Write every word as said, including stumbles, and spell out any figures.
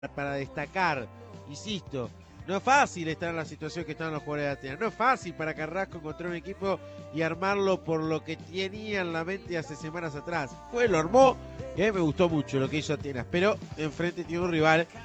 para destacar, insisto, no es fácil estar en la situación que están los jugadores de Atenas, no es fácil para Carrasco encontrar un equipo y armarlo por lo que tenía en la mente hace semanas atrás. Fue, lo armó y a mí me gustó mucho lo que hizo Atenas, pero enfrente tiene un rival